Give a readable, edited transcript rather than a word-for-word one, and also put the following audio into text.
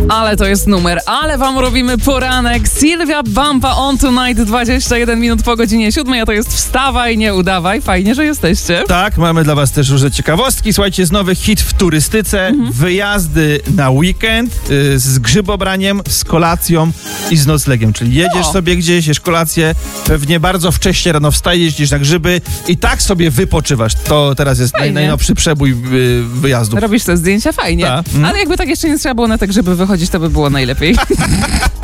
Ale to jest numer, ale wam robimy poranek. Sylwia Bumpa on tonight, 21 minut po godzinie 7, a to jest wstawaj, nie udawaj. Fajnie, że jesteście. Tak, mamy dla was też różne ciekawostki. Słuchajcie, jest nowy hit w turystyce. Wyjazdy na weekend z grzybobraniem, z kolacją i z noclegiem. Czyli jedziesz sobie gdzieś, jesz kolację, pewnie bardzo wcześnie rano wstajesz, jeździsz na grzyby i tak sobie wypoczywasz. To teraz jest najnowszy przebój wyjazdu. Robisz te zdjęcia? Fajnie. Ta. Ale jakby tak jeszcze nie trzeba było na te grzyby wychodzić, to by było najlepiej.